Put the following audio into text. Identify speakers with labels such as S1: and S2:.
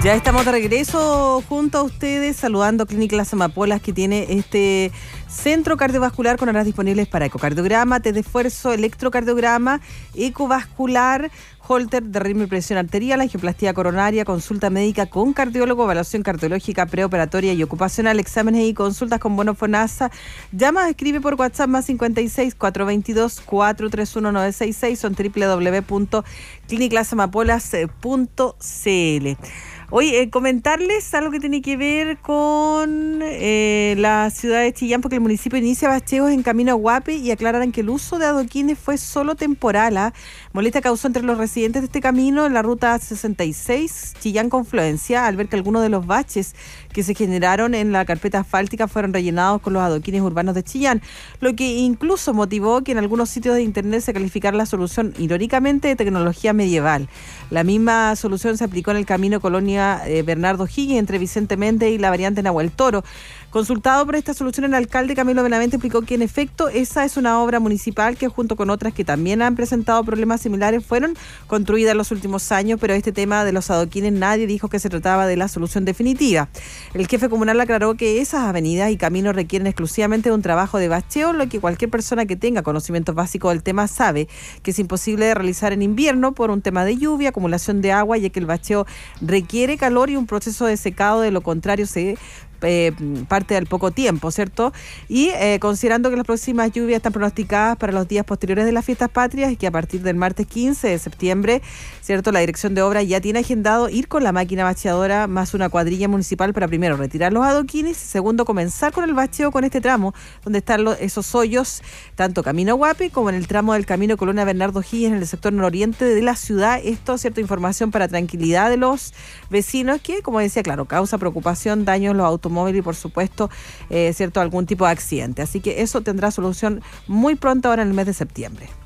S1: Ya estamos de regreso junto a ustedes, saludando a Clínica Las Amapolas, que tiene este centro cardiovascular con horas disponibles para ecocardiograma, test de esfuerzo, electrocardiograma, ecovascular, holter de ritmo y presión arterial, angioplastía coronaria, consulta médica con cardiólogo, evaluación cardiológica preoperatoria y ocupacional, exámenes y consultas con bono FONASA. Llama, escribe por WhatsApp más 56 422 431 966, son www.cliniclasamapolas.cl. Hoy comentarles algo que tiene que ver con la ciudad de Chillán, porque el municipio inicia bacheos en camino a Guapi y aclaran que el uso de adoquines fue solo temporal. Molestia causó entre los residentes de este camino en la ruta 66 Chillán-Confluencia al ver que algunos de los baches que se generaron en la carpeta asfáltica fueron rellenados con los adoquines urbanos de Chillán, lo que incluso motivó que en algunos sitios de internet se calificara la solución irónicamente de tecnología medieval. La misma solución se aplicó en el camino Colonia Bernardo Higgins entre Vicente Méndez y la variante Nahuel Toro. Consultado por esta solución, el alcalde Camilo Benavente explicó que en efecto esa es una obra municipal que junto con otras que también han presentado problemas similares fueron construidas en los últimos años, pero este tema de los adoquines nadie dijo que se trataba de la solución definitiva. El jefe comunal aclaró que esas avenidas y caminos requieren exclusivamente de un trabajo de bacheo, lo que cualquier persona que tenga conocimientos básicos del tema sabe que es imposible de realizar en invierno por un tema de lluvia, acumulación de agua, ya que el bacheo requiere calor y un proceso de secado, de lo contrario se parte al poco tiempo, ¿cierto? Y considerando que las próximas lluvias están pronosticadas para los días posteriores de las fiestas patrias y que a partir del martes 15 de septiembre, ¿cierto?, la dirección de obra ya tiene agendado ir con la máquina bacheadora más una cuadrilla municipal para primero retirar los adoquines y segundo comenzar con el bacheo con este tramo donde están esos hoyos, tanto camino Guapi como en el tramo del camino Colonia Bernardo Higgins en el sector nororiente de la ciudad. Esto, cierta información para tranquilidad de los vecinos que, como decía, claro, causa preocupación, daños en los automóviles y por supuesto, cierto, algún tipo de accidente. Así que eso tendrá solución muy pronto ahora en el mes de septiembre.